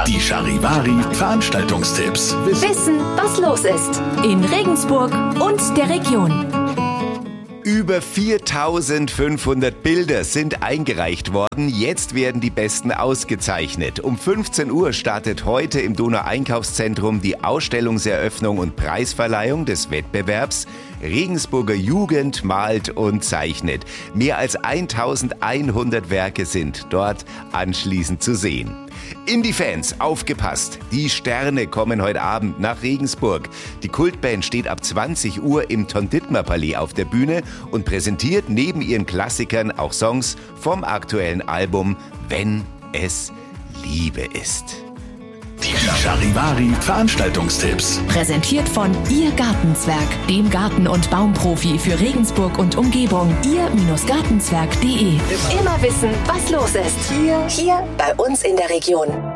Die Charivari Veranstaltungstipps. Wissen, was los ist in Regensburg und der Region. Über 4500 Bilder sind eingereicht worden. Jetzt werden die besten ausgezeichnet. Um 15 Uhr startet heute im Donau-Einkaufszentrum die Ausstellungseröffnung und Preisverleihung des Wettbewerbs Regensburger Jugend malt und zeichnet. Mehr als 1100 Werke sind dort anschließend zu sehen. Indie-Fans, aufgepasst! Die Sterne kommen heute Abend nach Regensburg. Die Kultband steht ab 20 Uhr im Ton-Dittmar-Palais auf der Bühne und präsentiert neben ihren Klassikern auch Songs vom aktuellen Album Wenn es Liebe ist. Die Charivari Veranstaltungstipps. Präsentiert von Ihr Gartenzwerg, dem Garten- und Baumprofi für Regensburg und Umgebung. Ihr-Gartenzwerg.de. Immer wissen, was los ist. Hier bei uns in der Region.